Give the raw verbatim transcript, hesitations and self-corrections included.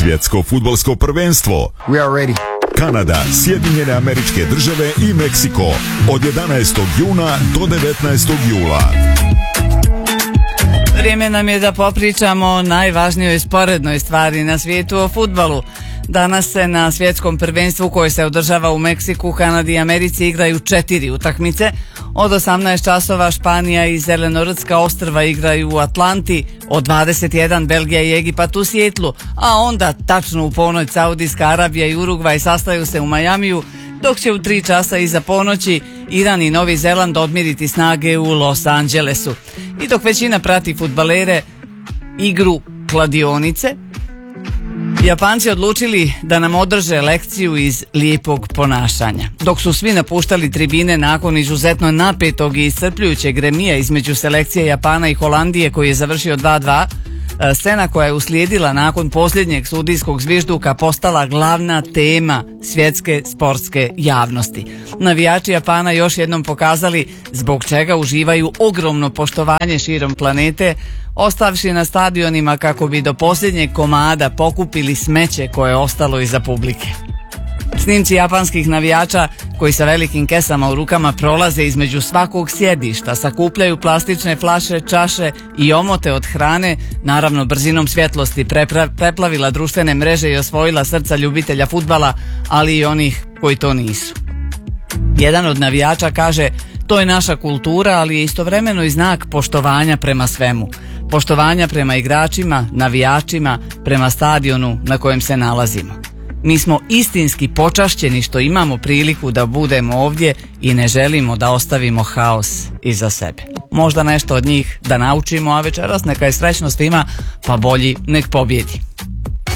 Svjetsko fudbalsko prvenstvo. We are ready. Kanada, Sjedinjene Američke Države i Meksiko od jedanaestog juna do devetnaestog jula. Vrijeme nam je da popričamo o najvažnijoj sporednoj stvari na svijetu, o fudbalu. Danas se na svjetskom prvenstvu koje se održava u Meksiku, Kanadi i Americi igraju četiri utakmice. Od osamnaest časova Španija i Zelenortska ostrva igraju u Atlanti, od dvadeset jedan Belgija i Egipat u Sijetlu, a onda tačno u ponoć Saudijska Arabija i Urugvaj sastaju se u Majamiju, dok će u tri časa iza ponoći Iran i Novi Zeland odmiriti snage u Los Angelesu. I dok većina prati fudbalere igru kladionice, Japanci odlučili da nam održe lekciju iz lijepog ponašanja. Dok su svi napuštali tribine nakon izuzetno napetog i iscrpljujućeg remija između selekcije Japana i Holandije koji je završio dva dva, scena koja je uslijedila nakon posljednjeg sudijskog zvižduka postala glavna tema svjetske sportske javnosti. Navijači Japana još jednom pokazali zbog čega uživaju ogromno poštovanje širom planete, ostavši na stadionima kako bi do posljednjeg komada pokupili smeće koje je ostalo iza publike. Snimci japanskih navijača koji sa velikim kesama u rukama prolaze između svakog sjedišta, sakupljaju plastične flaše, čaše i omote od hrane, naravno brzinom svjetlosti prepra- preplavila društvene mreže i osvojila srca ljubitelja fudbala, ali i onih koji to nisu. Jedan od navijača kaže: to je naša kultura, ali je istovremeno i znak poštovanja prema svemu. Poštovanja prema igračima, navijačima, prema stadionu na kojem se nalazimo. Mi smo istinski počašćeni što imamo priliku da budemo ovdje i ne želimo da ostavimo haos iza sebe. Možda nešto od njih da naučimo, a večeras neka je srećno svima, pa bolji nek pobjedi.